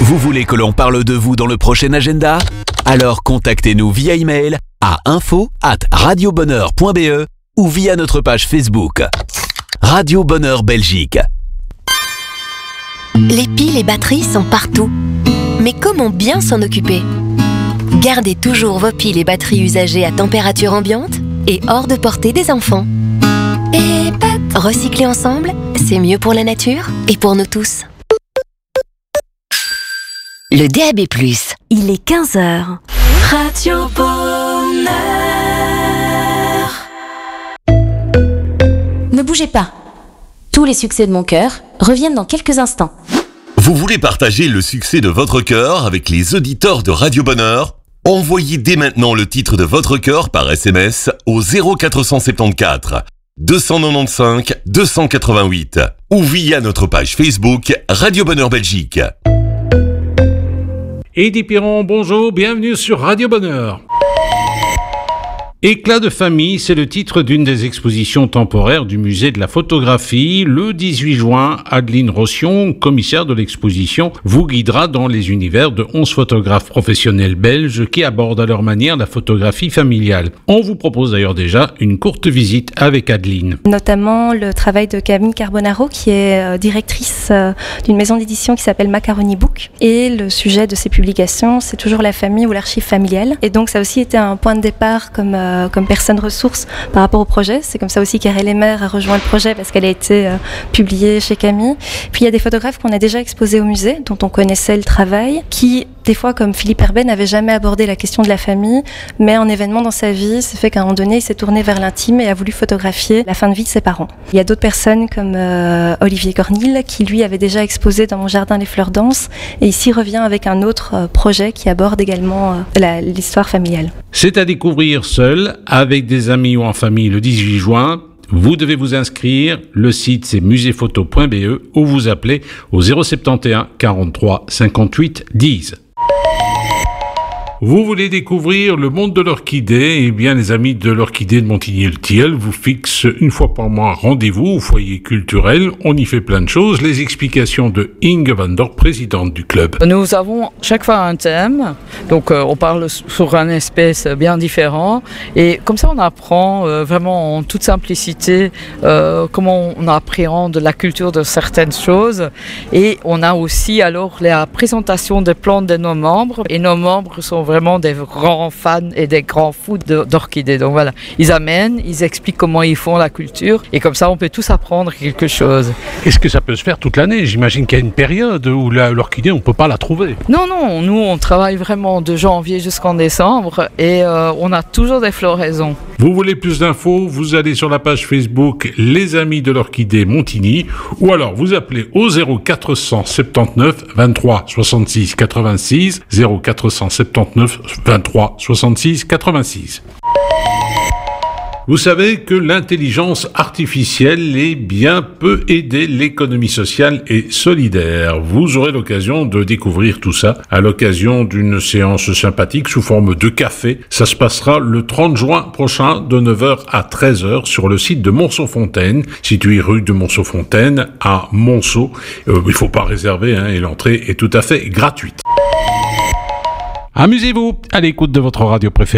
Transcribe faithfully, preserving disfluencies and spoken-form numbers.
Vous voulez que l'on parle de vous dans le prochain agenda ? Alors contactez-nous via email à info arobase radiobonheur point b e ou via notre page Facebook. Radio Bonheur Belgique. Les piles et batteries sont partout. Mais comment bien s'en occuper ? Gardez toujours vos piles et batteries usagées à température ambiante et hors de portée des enfants. Et pat, recycler ensemble, c'est mieux pour la nature et pour nous tous. Le D A B plus. Il est quinze heures. Radio Bonheur. Ne bougez pas. Tous les succès de mon cœur reviennent dans quelques instants. Vous voulez partager le succès de votre cœur avec les auditeurs de Radio Bonheur ? Envoyez dès maintenant le titre de votre cœur par S M S au zéro quatre cent soixante-quatorze deux cent quatre-vingt-quinze deux cent quatre-vingt-huit ou via notre page Facebook Radio Bonheur Belgique. Eddy Piron, bonjour, bienvenue sur Radio Bonheur. Éclat de famille, c'est le titre d'une des expositions temporaires du musée de la photographie. Le dix-huit juin, Adeline Rossion, commissaire de l'exposition, vous guidera dans les univers de onze photographes professionnels belges qui abordent à leur manière la photographie familiale. On vous propose d'ailleurs déjà une courte visite avec Adeline. Notamment le travail de Camille Carbonaro, qui est directrice d'une maison d'édition qui s'appelle Macaroni Book. Et le sujet de ses publications, c'est toujours la famille ou l'archive familiale. Et donc ça a aussi été un point de départ comme comme personne ressource par rapport au projet. C'est comme ça aussi qu'Ariel Emer a rejoint le projet parce qu'elle a été euh, publiée chez Camille. Puis il y a des photographes qu'on a déjà exposés au musée, dont on connaissait le travail, qui des fois comme Philippe Herbet n'avait jamais abordé la question de la famille, mais un événement dans sa vie s'est fait qu'à un moment donné il s'est tourné vers l'intime et a voulu photographier la fin de vie de ses parents. Il y a d'autres personnes comme euh, Olivier Cornille qui lui avait déjà exposé dans Mon jardin les fleurs dansent et ici revient avec un autre euh, projet qui aborde également euh, la, l'histoire familiale. C'est à découvrir seul, avec des amis ou en famille le dix-huit juin. Vous devez vous inscrire. Le site c'est musée photo point b e ou vous appelez au zéro sept un quarante-trois cinquante-huit dix. Vous voulez découvrir le monde de l'orchidée ? Eh bien, les amis de l'orchidée de Montigny-le-Tilleul vous fixent une fois par mois rendez-vous au foyer culturel. On y fait plein de choses. Les explications de Inge van Dorp, présidente du club. Nous avons chaque fois un thème. Donc, euh, on parle sur un espèce bien différent. Et comme ça, on apprend euh, vraiment en toute simplicité euh, comment on appréhende la culture de certaines choses. Et on a aussi alors la présentation des plantes de nos membres. Et nos membres sont vraiment vraiment des grands fans et des grands fous de, d'orchidées. Donc voilà, ils amènent, ils expliquent comment ils font la culture et comme ça on peut tous apprendre quelque chose. Est-ce que ça peut se faire toute l'année ? J'imagine qu'il y a une période où la, l'orchidée on ne peut pas la trouver. Non, non, nous on travaille vraiment de janvier jusqu'en décembre et euh, on a toujours des floraisons. Vous voulez plus d'infos ? Vous allez sur la page Facebook Les Amis de l'Orchidée Montigny ou alors vous appelez au zéro quatre cent soixante-dix-neuf vingt-trois soixante-six quatre-vingt-six zéro quatre cent soixante-dix-neuf vingt-trois soixante-six quatre-vingt-six. Vous savez que l'intelligence artificielle est bien peut aider l'économie sociale et solidaire. Vous aurez l'occasion de découvrir tout ça à l'occasion d'une séance sympathique sous forme de café. Ça se passera le trente juin prochain de neuf heures à treize heures sur le site de Monceau-Fontaine, situé rue de Monceau-Fontaine à Monceau. Euh, il ne faut pas réserver hein, et l'entrée est tout à fait gratuite. Amusez-vous à l'écoute de votre radio préférée.